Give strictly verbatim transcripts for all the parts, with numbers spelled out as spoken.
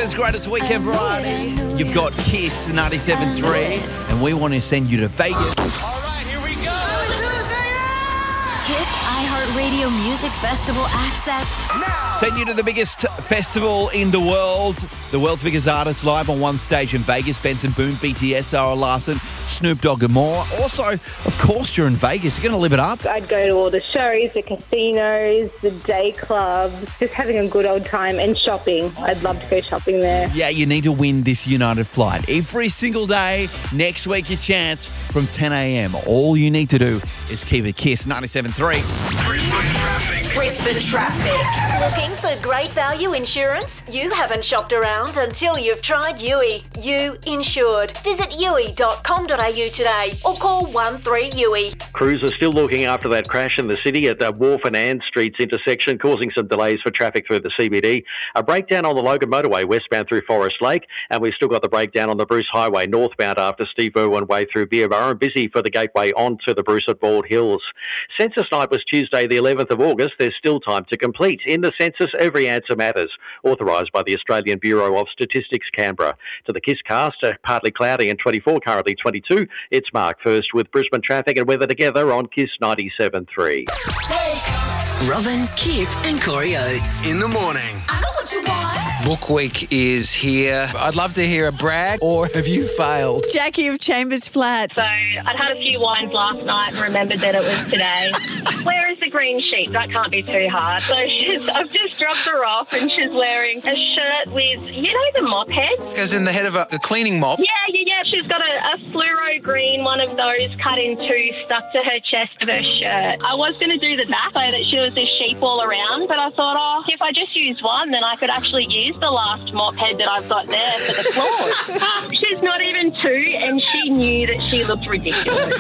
Australia's greatest weekend variety. You've got Kiss ninety-seven point three, and we want to send you to Vegas. All right, here we go. Kiss iHeartRadio Music Festival access Now. Send you to the biggest festival in the world. The world's biggest artists live on one stage in Vegas. Benson Boone, B T S, Sarah Larson, Snoop Dogg and more. Also, of course, you're in Vegas. You're going to live it up. I'd go to all the shows, the casinos, the day clubs, just having a good old time and shopping. I'd love to go shopping there. Yeah, you need to win this United flight. Every single day, next week, your chance from ten a.m. All you need to do is keep it Kiss ninety-seven point three. Brisbane traffic. Brisbane traffic. Looking for great value insurance? You haven't shopped around until you've tried U I. You Insured. Visit u i dot com dot a u today or call one three U I. Crews are still looking after that crash in the city at the Wharf and Ann Streets intersection, causing some delays for traffic through the C B D. A breakdown on the Logan Motorway westbound through Forest Lake, and we've still got the breakdown on the Bruce Highway northbound after Steve Irwin Way through Beerburra, busy for the gateway onto the Bruce at Bald Hills. Census night was Tuesday the eleventh of August. There's still time to complete. In the census, every answer matters. Authorised by the Australian Bureau of Statistics, Canberra. To the Kiss cast, uh, partly cloudy and twenty-four, currently twenty-two. It's Mark first with Brisbane traffic and weather together on Kiss ninety-seven point three. Robin, Kip and Corey Oates. In the morning. I know what you want. Book week is here. I'd love to hear a brag, or have you failed? Jackie of Chambers Flat. So I'd had a few wines last night and remembered that it was today. Where is the green sheet? That can't be too hard. So she's, I've just dropped her off and she's wearing a shirt with, you know, the mop head? Goes in the head of a, a cleaning mop. Yeah, yeah, yeah. She's got a, a fluoro green, one of those cut in two, stuck to her chest of her shirt. I was going to do the back so that she was a sheep all around, but I thought, oh, if I just use one, then I could actually use the last mop head that I've got there for the floor. She's not even two, and she knew that she looked ridiculous.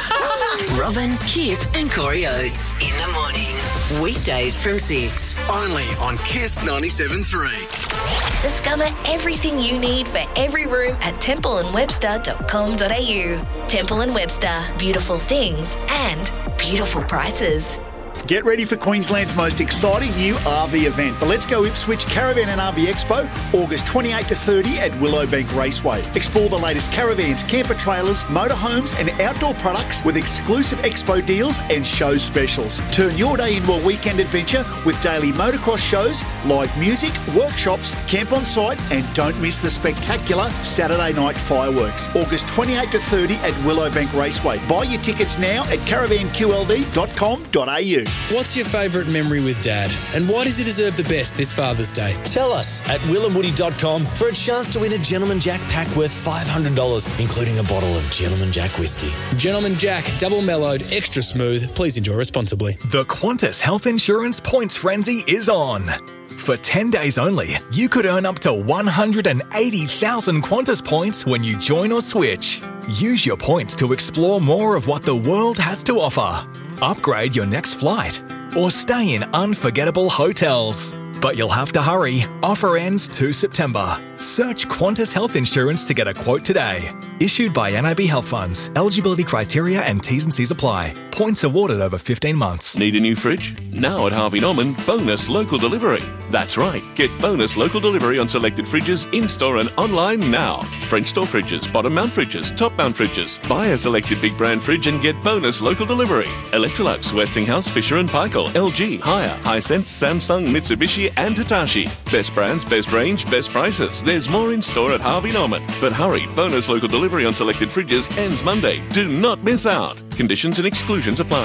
Robin, Kip and Corey Oates. In the morning. Weekdays from six. Only on Kiss ninety-seven point three. Discover everything you need for every room at temple and webster dot com dot a u. Temple and Webster. Beautiful things and beautiful prices. Get ready for Queensland's most exciting new R V event, the Let's Go Ipswich Caravan and R V Expo, August twenty-eighth to thirtieth at Willowbank Raceway. Explore the latest caravans, camper trailers, motorhomes and outdoor products with exclusive expo deals and show specials. Turn your day into a weekend adventure with daily motocross shows, live music, workshops, camp on site, and don't miss the spectacular Saturday night fireworks. August twenty-eighth to thirtieth at Willowbank Raceway. Buy your tickets now at caravan q l d dot com dot a u. What's your favourite memory with Dad? And why does he deserve the best this Father's Day? Tell us at will and woody dot com for a chance to win a Gentleman Jack pack worth five hundred dollars, including a bottle of Gentleman Jack whiskey. Gentleman Jack, double mellowed, extra smooth. Please enjoy responsibly. The Qantas Health Insurance Points Frenzy is on. For ten days only, you could earn up to one hundred eighty thousand Qantas points when you join or switch. Use your points to explore more of what the world has to offer. Upgrade your next flight or stay in unforgettable hotels. But you'll have to hurry. Offer ends the second of September. Search Qantas Health Insurance to get a quote today. Issued by N A B Health Funds. Eligibility criteria and T's and C's apply. Points awarded over fifteen months. Need a new fridge? Now at Harvey Norman, bonus local delivery. That's right. Get bonus local delivery on selected fridges in-store and online now. French store fridges, bottom mount fridges, top mount fridges. Buy a selected big brand fridge and get bonus local delivery. Electrolux, Westinghouse, Fisher and Paykel, L G, Haier, Hisense, Samsung, Mitsubishi and Hitachi. Best brands, best range, best prices. There's more in store at Harvey Norman. But hurry, bonus local delivery on selected fridges ends Monday. Do not miss out. Conditions and exclusions apply.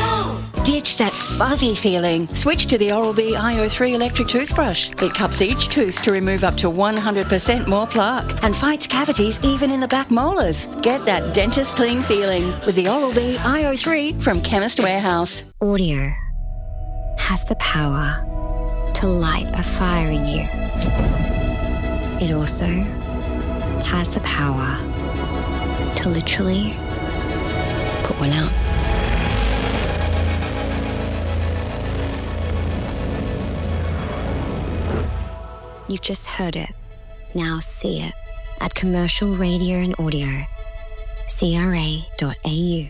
Ditch that fuzzy feeling. Switch to the Oral-B I O three electric toothbrush. It cups each tooth to remove up to one hundred percent more plaque and fights cavities even in the back molars. Get that dentist clean feeling with the Oral-B I O three from Chemist Warehouse. Audio has the power to light a fire in you. It also has the power to literally put one out. You've just heard it. Now see it at Commercial Radio and Audio. C R A dot A U.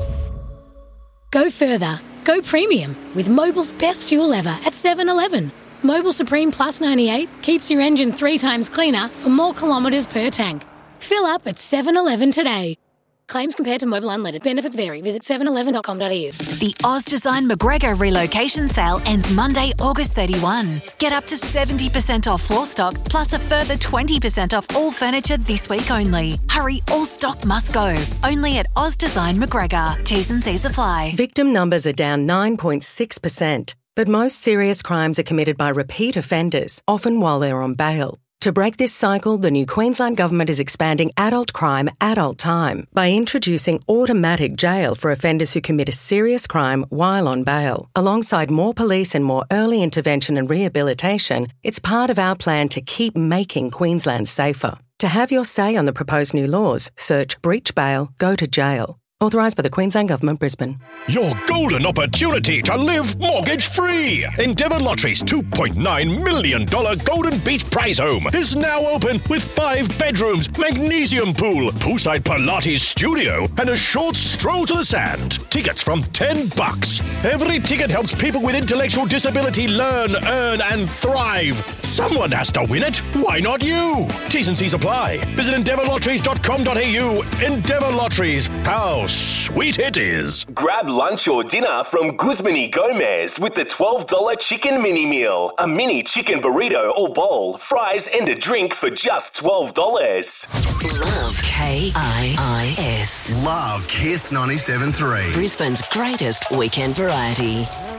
Go further. Go premium with Mobil's best fuel ever at seven eleven. Mobil Supreme Plus ninety-eight keeps your engine three times cleaner for more kilometres per tank. Fill up at seven eleven today. Claims compared to Mobil Unleaded. Benefits vary. Visit seven eleven dot com dot a u. The Ozdesign McGregor relocation sale ends Monday, August thirty-first. Get up to seventy percent off floor stock, plus a further twenty percent off all furniture this week only. Hurry, all stock must go. Only at Ozdesign McGregor. T's and C's apply. Victim numbers are down nine point six percent, but most serious crimes are committed by repeat offenders, often while they're on bail. To break this cycle, the new Queensland Government is expanding adult crime, adult time by introducing automatic jail for offenders who commit a serious crime while on bail. Alongside more police and more early intervention and rehabilitation, it's part of our plan to keep making Queensland safer. To have your say on the proposed new laws, search Breach Bail, Go to Jail. Authorised by the Queensland Government, Brisbane. Your golden opportunity to live mortgage-free. Endeavour Lottery's two point nine million dollars Golden Beach Prize Home is now open with five bedrooms, magnesium pool, poolside Pilates studio, and a short stroll to the sand. Tickets from ten bucks. Every ticket helps people with intellectual disability learn, earn, and thrive. Someone has to win it. Why not you? T's and C's apply. Visit endeavour lotteries dot com dot a u. Endeavour Lotteries. How sweet it is. Grab lunch or dinner from Guzman y Gomez with the twelve dollars chicken mini meal. A mini chicken burrito or bowl, fries and a drink for just twelve dollars. Love K I I S. Love Kiss ninety-seven point three. Brisbane's greatest weekend variety.